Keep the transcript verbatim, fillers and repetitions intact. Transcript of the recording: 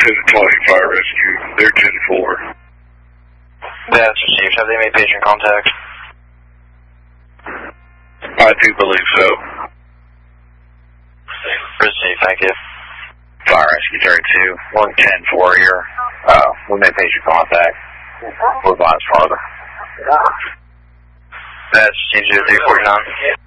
ten twenty Fire Rescue. They're ten four. That's received. Have they made patient contact? I do believe so. Received, thank you. Fire Rescue thirty-two, one ten four here. Uh, we made patient contact. We'll advise farther. That's C J three forty-nine.